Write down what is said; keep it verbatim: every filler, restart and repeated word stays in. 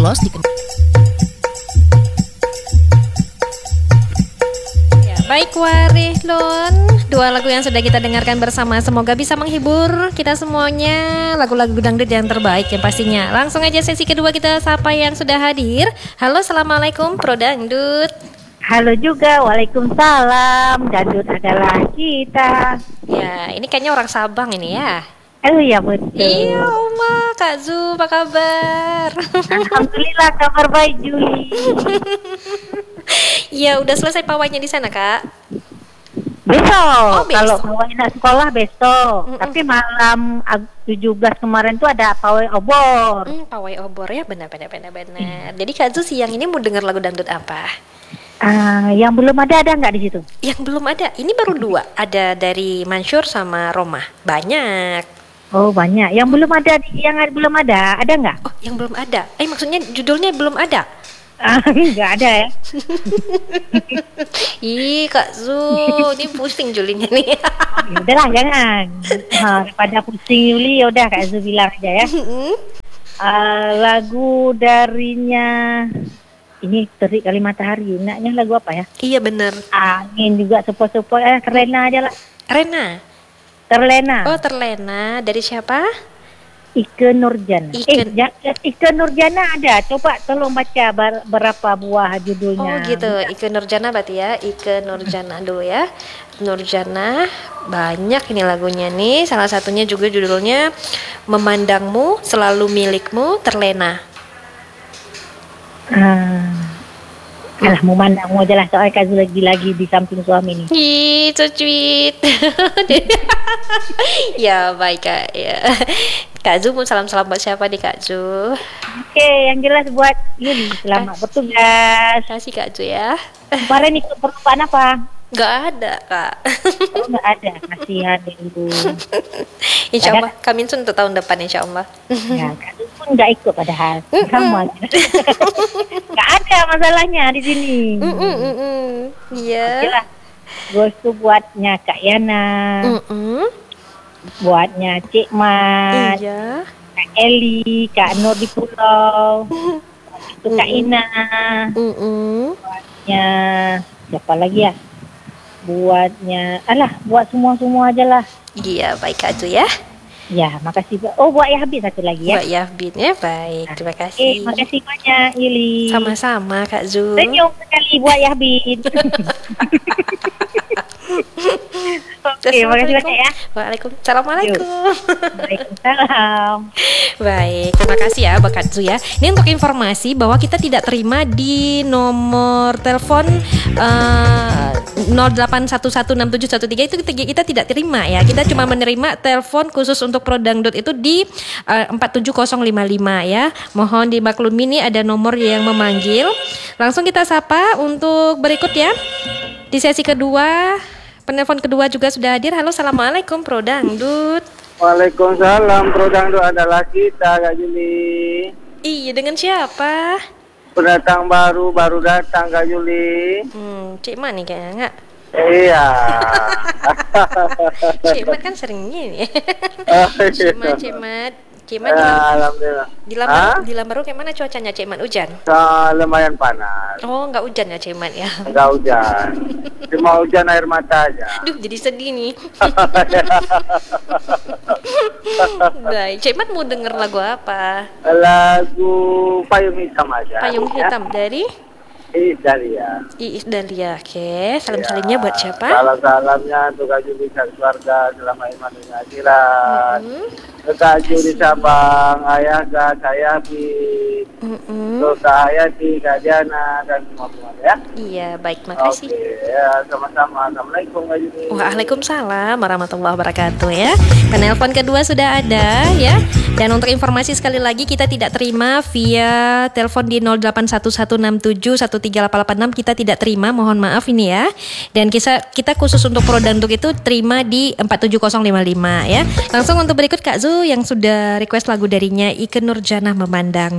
lolos di ya, baik Warilun, dua lagu yang sudah kita dengarkan bersama semoga bisa menghibur kita semuanya, lagu-lagu dangdut yang terbaik yang pastinya. Langsung aja sesi kedua kita sapa yang sudah hadir. Halo, assalamualaikum Pro Dangdut. Halo juga, waalaikumsalam. Dangdut adalah kita. Ya, ini kayaknya orang Sabang ini ya. Oh iya betul. Iya Uma, Kak Zu, apa kabar? Alhamdulillah kabar baik Juli. Ya udah selesai pawainya di sana Kak? Besok, Oh, besok. kalau pawai nak sekolah besok. Mm-mm. Tapi malam ag- tujuh belas kemarin tuh ada pawai obor. Hmm, pawai obor ya, benar benar benar benar. Jadi Kak Zu siang ini mau dengar lagu dangdut apa? Ah, yang belum ada ada nggak di situ? Yang belum ada, ini baru dua. Ada dari Mansur sama Roma. Banyak. Oh banyak. Yang belum ada, yang ada- belum ada, ada nggak? Oh, yang belum ada. Eh, maksudnya judulnya belum ada. Ah, nggak ada ya. Ih, Kak Zu, ini pusing julinya nih. Ya udahlah jangan. Ha, daripada pusing Yuli, ya udah Kak Zu bilang aja ya. Ah, lagu darinya ini Terik Kali Matahari. Naknya lagu apa ya? Iya bener. Angin juga sepoi-sepoi. Eh, terlena aja lah. Rena. Terlena. Oh, terlena. Dari siapa? Ike Nurjana. Ike- Eh, ja- Ike Nurjana ada. Coba tolong baca ber- berapa buah judulnya. Oh gitu, Ike Nurjana berarti ya. Ike Nurjana dulu ya. Nurjana, banyak ini lagunya nih. Salah satunya juga judulnya Memandangmu, Selalu Milikmu, Terlena. Ah. Alah, memandangmu aja lah. Soalnya Kak Zu lagi-lagi di samping suami nih. Ih, so sweet. Ya, baik Kak. Ya. Kak Zu mau salam-salam buat siapa nih Kak Zu? Oke, yang jelas buat Yuli. Selamat bertugas. Kasih Kak Zu ya. Kemarin ikut perlombaan apa? Gak ada Kak. Oh, nggak ada. Kasihan Ibu. Insya Allah kami sun untuk tahun depan Insya Allah. Ya, Kak Zu pun nggak ikut padahal. Kamu aja. Nggak ada masalahnya di sini. Mm-mm-mm. Iya. Oke lah. Gostu buatnya Kak Yana, Mm-mm. buatnya Cik Mat, Iya. Kak Eli, Kak Nur di Pulau, itu Kak Ina, Mm-mm. buatnya siapa lagi ya? Buatnya, alah, buat semua-semua aja lah. Iya, baik Kak Zu ya. Ya, makasih. Bu- Oh, buat Yahbin satu lagi ya. Mbak Yafbin ya, baik. Terima Eh, kasih. makasih banyak Yuli. Sama-sama Kak Zu. Senyum sekali buat Yahbin. Oke, makasih banyak ya. Waalaikumsalam. Assalamualaikum. Waalaikumsalam. Baik, terima kasih ya Mbak Kak Zu ya. Ini untuk informasi bahwa kita tidak terima di nomor telepon uh, nol delapan satu satu enam tujuh satu tiga itu kita, kita tidak terima ya. Kita cuma menerima telepon khusus untuk Pro Dangdut itu di uh, empat tujuh nol lima lima ya. Mohon dimaklumi nih ada nomor yang memanggil. Langsung kita sapa untuk berikut ya. Di sesi kedua, penelpon kedua juga sudah hadir. Halo, assalamualaikum Pro Dangdut. Waalaikumsalam, Pro Dangdut adalah kita Kak Juli. Iya, dengan siapa? Pendatang baru, baru datang Kak Juli. Hmm, Cik Mat nih kayaknya enggak? Iya. Cik Mat kan sering ini. Oh, Cik Mat, Cik Mat. Cik Mat di, Lam- Alhamdulillah. di Lambaru, Hah? di Lambaru kayak mana cuacanya Cik Mat? Hujan? Ah, lumayan panas. Oh, enggak hujan ya Cik Mat ya. Enggak hujan. Cuma hujan air mata aja. Duh, jadi sedih nih. Baik, Cik Mat mau denger lagu apa? Lagu Payung Hitam aja. Payung ya. Hitam dari Iis Dahlia. Iis Dahlia. Oke, salam-salimnya buat siapa? Salam-salamnya untuk Kak Juli dan keluarga selama iman dunia akhirat. Hmm. Kak Juli Sabang, Ayah Kak, saya di Mm-mm. Untuk Kak Hayati, Kak Diana, dan semua-semua ya. Iya, baik, makasih. Oke, ya, sama-sama. Assalamualaikum Kak Juli. Waalaikumsalam warahmatullahi wabarakatuh ya. Penelpon kedua sudah ada ya. Dan untuk informasi sekali lagi kita tidak terima via telepon di nol delapan satu satu enam tujuh satu tiga delapan delapan enam, kita tidak terima, mohon maaf ini ya. Dan kita kita khusus untuk Pro Dangdut itu terima di empat tujuh nol lima lima ya. Langsung untuk berikut Kak Zu yang sudah request lagu darinya Ike Nurjana Memandang.